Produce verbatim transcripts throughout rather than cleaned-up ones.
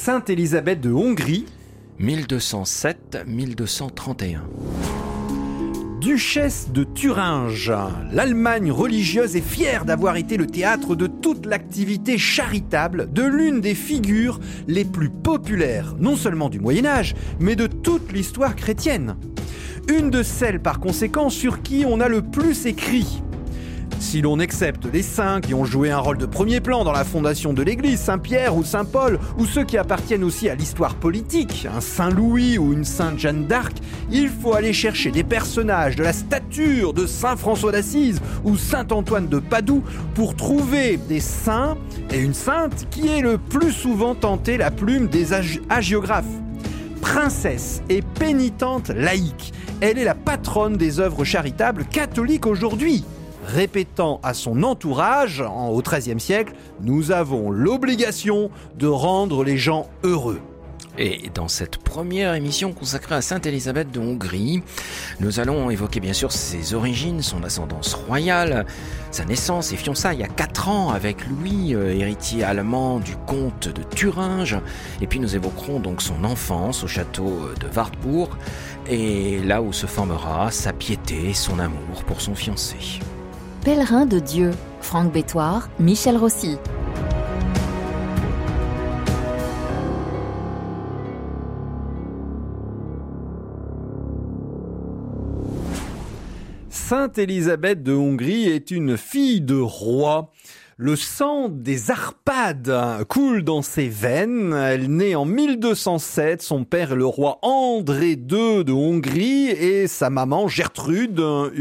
Sainte Élisabeth de Hongrie, mille deux cent sept à mille deux cent trente et un. Duchesse de Thuringe, l'Allemagne religieuse est fière d'avoir été le théâtre de toute l'activité charitable de l'une des figures les plus populaires, non seulement du Moyen-Âge, mais de toute l'histoire chrétienne. Une de celles, par conséquent, sur qui on a le plus écrit. Si l'on accepte les saints qui ont joué un rôle de premier plan dans la fondation de l'Église, Saint-Pierre ou Saint-Paul, ou ceux qui appartiennent aussi à l'histoire politique, un Saint-Louis ou une Sainte Jeanne d'Arc, il faut aller chercher des personnages de la stature de Saint-François d'Assise ou Saint-Antoine de Padoue pour trouver des saints et une sainte qui est le plus souvent tenté la plume des agi- hagiographes. Princesse et pénitente laïque, elle est la patronne des œuvres charitables catholiques aujourd'hui. Répétant à son entourage, en, au treizième siècle, nous avons l'obligation de rendre les gens heureux. Et dans cette première émission consacrée à Sainte Élisabeth de Hongrie, nous allons évoquer bien sûr ses origines, son ascendance royale, sa naissance et fiançailles il y a quatre ans avec Louis, euh, héritier allemand du comte de Thuringe. Et puis nous évoquerons donc son enfance au château de Wartburg et là où se formera sa piété, son amour pour son fiancé. Pèlerin de Dieu, Franck Bétoir, Michel Rossi. Sainte Élisabeth de Hongrie est une fille de roi. Le sang des Arpades coule dans ses veines. Elle naît en mille deux cent sept. Son père est le roi André deux de Hongrie et sa maman Gertrude,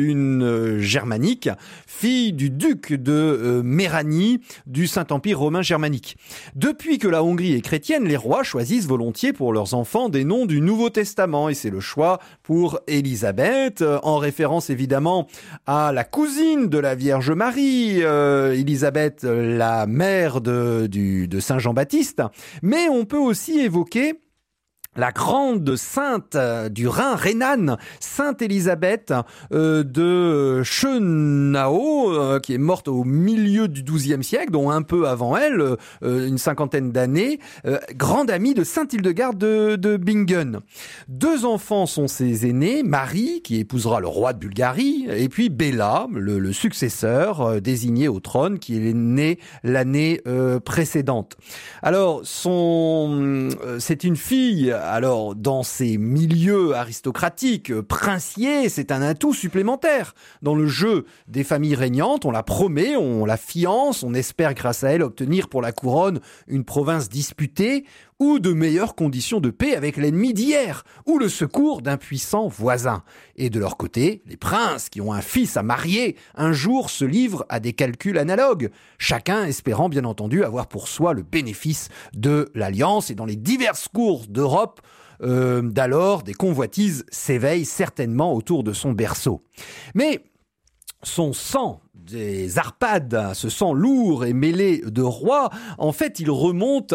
une germanique, fille du duc de Méranie du Saint-Empire romain germanique. Depuis que la Hongrie est chrétienne, les rois choisissent volontiers pour leurs enfants des noms du Nouveau Testament et c'est le choix pour Élisabeth, en référence évidemment à la cousine de la Vierge Marie, euh, Élisabeth, la mère de, du, de Saint Jean-Baptiste, mais on peut aussi évoquer la grande sainte du Rhin rhénane, Sainte Élisabeth euh, de Schönau, euh, qui est morte au milieu du douzième siècle, dont un peu avant elle, euh, une cinquantaine d'années, euh, grande amie de Sainte Hildegarde de, de Bingen. Deux enfants sont ses aînés, Marie, qui épousera le roi de Bulgarie, et puis Béla, le, le successeur euh, désigné au trône, qui est né l'année euh, précédente. Alors, son, euh, c'est une fille. Alors, dans ces milieux aristocratiques, princiers, c'est un atout supplémentaire. Dans le jeu des familles régnantes, on la promet, on la fiance, on espère grâce à elle obtenir pour la couronne une province disputée ou de meilleures conditions de paix avec l'ennemi d'hier, ou le secours d'un puissant voisin. Et de leur côté, les princes qui ont un fils à marier, un jour se livrent à des calculs analogues, chacun espérant bien entendu avoir pour soi le bénéfice de l'alliance. Et dans les diverses cours d'Europe, euh, d'alors, des convoitises s'éveillent certainement autour de son berceau. Mais son sang des Arpades, ce sang lourd et mêlé de roi, en fait, il remonte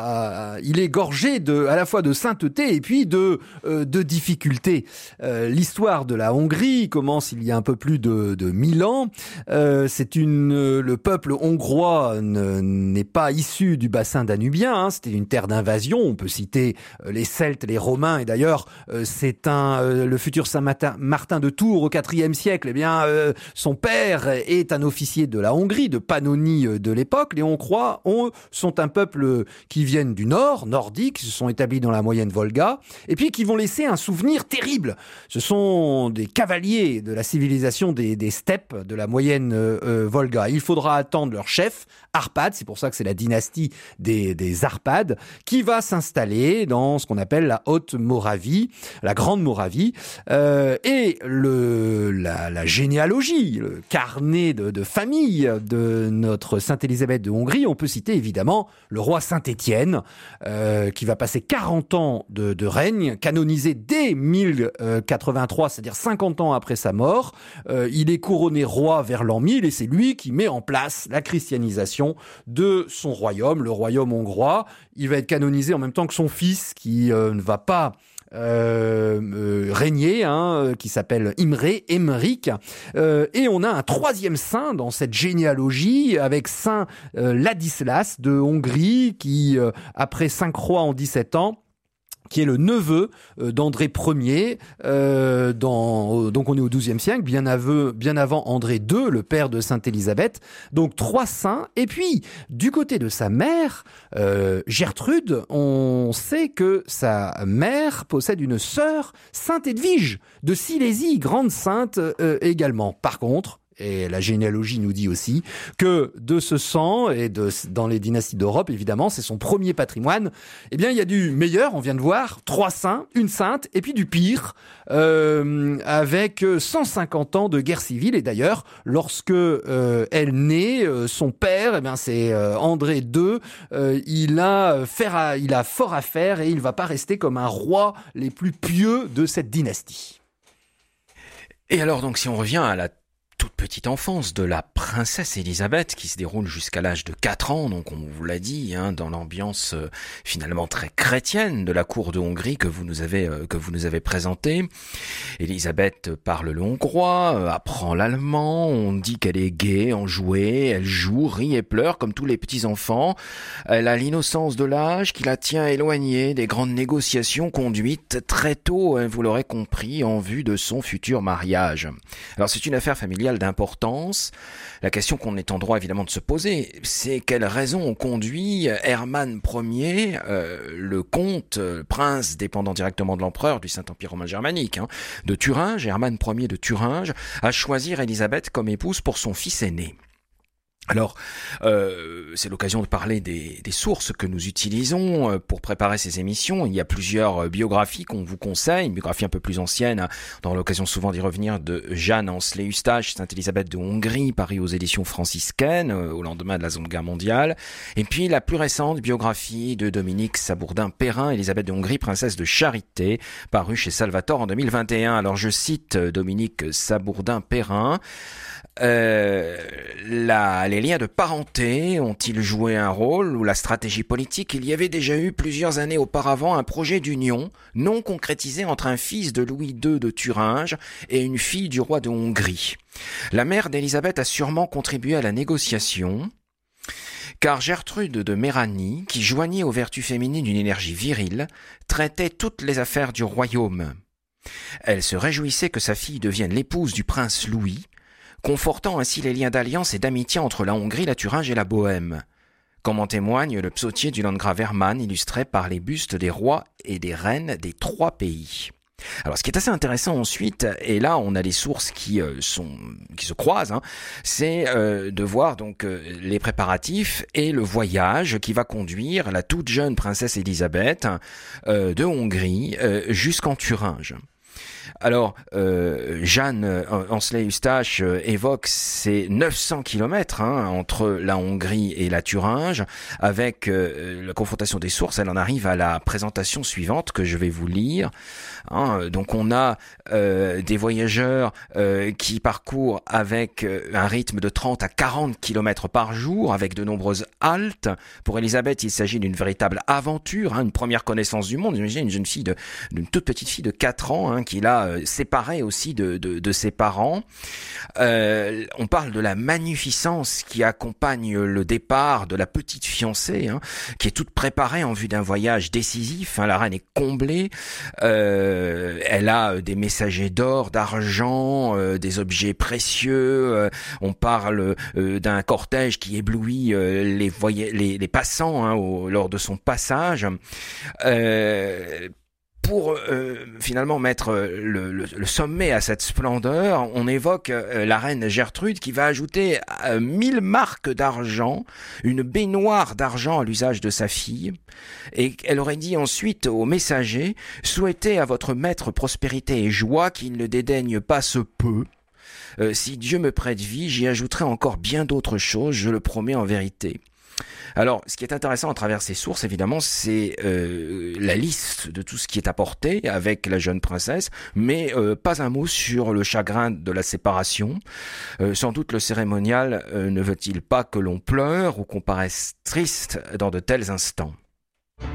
à, à il est gorgé de, à la fois de sainteté et puis de, euh, de difficultés. Euh, l'histoire de la Hongrie commence il y a un peu plus de, de mille ans. Euh, c'est une, euh, le peuple hongrois ne, n'est pas issu du bassin danubien, hein, c'était une terre d'invasion. On peut citer euh, les Celtes, les Romains, et d'ailleurs, euh, c'est un, euh, le futur Saint Martin, Martin de Tours au quatrième siècle. Eh bien, euh, son père est est un officier de la Hongrie, de Pannonie de l'époque. Les Hongrois ont, sont un peuple qui viennent du nord, nordique, se sont établis dans la moyenne Volga, et puis qui vont laisser un souvenir terrible. Ce sont des cavaliers de la civilisation des, des steppes de la moyenne euh, Volga. Il faudra attendre leur chef, Arpad, c'est pour ça que c'est la dynastie des, des Arpades, qui va s'installer dans ce qu'on appelle la Haute-Moravie, la Grande Moravie, euh, et le, la, la généalogie, le carnet de, de famille de notre Sainte Élisabeth de Hongrie, on peut citer évidemment le roi Saint-Étienne, euh, qui va passer quarante ans de, de règne, canonisé dès mille quatre-vingt-trois, c'est-à-dire cinquante ans après sa mort. Euh, il est couronné roi vers l'an mille et c'est lui qui met en place la christianisation de son royaume, le royaume hongrois. Il va être canonisé en même temps que son fils, qui euh, ne va pas euh, euh, régné, hein, qui s'appelle Imré, Émeric. Euh, et on a un troisième saint dans cette généalogie avec saint euh, Ladislas de Hongrie qui, euh, après cinq rois en dix-sept ans, qui est le neveu d'André Ier, euh, dans, donc on est au douzième siècle, bien, aveu, bien avant André deux, le père de Sainte Élisabeth. Donc trois saints. Et puis, du côté de sa mère, euh, Gertrude, on sait que sa mère possède une sœur, Sainte Edwige de Silésie, grande sainte euh, également. Par contre, et la généalogie nous dit aussi que de ce sang et de dans les dynasties d'Europe, évidemment, c'est son premier patrimoine. Eh bien, il y a du meilleur, on vient de voir, trois saints, une sainte, et puis du pire, euh, avec cent cinquante ans de guerre civile. Et d'ailleurs, lorsque euh, elle naît, euh, son père, eh bien, c'est euh, André deux. Euh, il a faire, à, il a fort à faire et il va pas rester comme un roi les plus pieux de cette dynastie. Et alors, donc, si on revient à la toute petite enfance de la princesse Élisabeth qui se déroule jusqu'à l'âge de quatre ans, donc on vous l'a dit, hein, dans l'ambiance euh, finalement très chrétienne de la cour de Hongrie que vous nous avez euh, que vous nous avez présentée. Élisabeth parle le hongrois, euh, apprend l'allemand, on dit qu'elle est gaie, enjouée, elle joue, rit et pleure comme tous les petits enfants. Elle a l'innocence de l'âge qui la tient éloignée des grandes négociations conduites très tôt, hein, vous l'aurez compris, en vue de son futur mariage. Alors c'est une affaire familiale d'importance. La question qu'on est en droit évidemment de se poser, c'est quelles raisons ont conduit Hermann Ier, euh, le comte, euh, prince dépendant directement de l'empereur du Saint-Empire romain germanique, hein, de Thuringe, Hermann Ier de Thuringe, à choisir Élisabeth comme épouse pour son fils aîné. Alors, euh, c'est l'occasion de parler des, des sources que nous utilisons pour préparer ces émissions. Il y a plusieurs biographies qu'on vous conseille, une biographie un peu plus ancienne, dans l'occasion souvent d'y revenir, de Jeanne Ancelet-Eustache, Sainte Élisabeth de Hongrie, paru aux éditions franciscaines, au lendemain de la Seconde Guerre mondiale. Et puis la plus récente biographie de Dominique Sabourdin-Perrin, Élisabeth de Hongrie, princesse de Charité, parue chez Salvator en deux mille vingt et un. Alors je cite Dominique Sabourdin-Perrin. Euh, la, les liens de parenté ont-ils joué un rôle ou la stratégie politique? Il y avait déjà eu plusieurs années auparavant un projet d'union non concrétisé entre un fils de Louis deux de Thuringe et une fille du roi de Hongrie. La mère d'Élisabeth a sûrement contribué à la négociation, car Gertrude de Méranie, qui joignait aux vertus féminines une énergie virile, traitait toutes les affaires du royaume. Elle se réjouissait que sa fille devienne l'épouse du prince Louis, confortant ainsi les liens d'alliance et d'amitié entre la Hongrie, la Thuringe et la Bohême, comme en témoigne le psautier du landgrave Hermann, illustré par les bustes des rois et des reines des trois pays. Alors, ce qui est assez intéressant ensuite, et là on a les sources qui euh, sont qui se croisent, hein, c'est euh, de voir donc euh, les préparatifs et le voyage qui va conduire la toute jeune princesse Élisabeth euh, de Hongrie euh, jusqu'en Thuringe. Alors, euh, Jeanne Ancelet-Eustache euh, évoque ces neuf cents kilomètres hein, entre la Hongrie et la Thuringe. Avec euh, la confrontation des sources, elle en arrive à la présentation suivante que je vais vous lire. Hein, donc, on a euh, des voyageurs euh, qui parcourent avec euh, un rythme de trente à quarante kilomètres par jour, avec de nombreuses haltes. Pour Élisabeth, il s'agit d'une véritable aventure, hein, une première connaissance du monde. Imaginez une jeune fille, de, d'une toute petite fille de quatre ans, hein, qui là euh, séparée aussi de, de, de ses parents. Euh, on parle de la magnificence qui accompagne le départ de la petite fiancée, hein, qui est toute préparée en vue d'un voyage décisif. Hein, la reine est comblée. Euh, elle a des messagers d'or, d'argent, euh, des objets précieux. Euh, on parle euh, d'un cortège qui éblouit euh, les, voy- les, les passants hein, au, lors de son passage. Euh, Pour euh, finalement mettre le, le, le sommet à cette splendeur, on évoque euh, la reine Gertrude qui va ajouter euh, mille marques d'argent, une baignoire d'argent à l'usage de sa fille, et elle aurait dit ensuite au messager « Souhaitez à votre maître prospérité et joie qu'il ne dédaigne pas ce peu. Euh, si Dieu me prête vie, j'y ajouterai encore bien d'autres choses, je le promets en vérité. » Alors, ce qui est intéressant à travers ces sources, évidemment, c'est euh, la liste de tout ce qui est apporté avec la jeune princesse, mais euh, pas un mot sur le chagrin de la séparation. Euh, sans doute le cérémonial euh, ne veut-il pas que l'on pleure ou qu'on paraisse triste dans de tels instants.